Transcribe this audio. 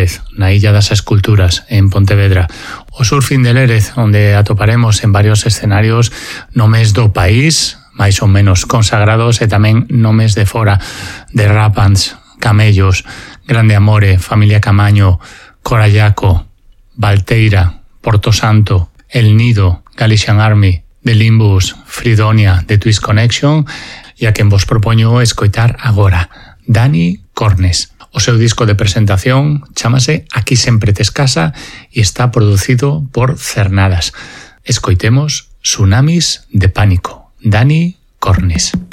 Lérez, na Illa das Esculturas, en Pontevedra. O Surfing de Lérez, onde atoparemos en varios escenarios nomes do país, máis ou menos consagrados, e tamén nomes de fora, de Rapans, Camellos, Grande Amore, Familia Camaño, Corallaco, Valteira, Porto Santo, El Nido, Galician Army, The Limbus, Fridonia, The Twist Connection, e a quen vos propoño escoitar agora, Dani Cornes. O seu disco de presentación chámase Aquí sempre tes casa e está producido por Cernadas. Escoitemos Tsunamis de Pánico, Dani Cornes.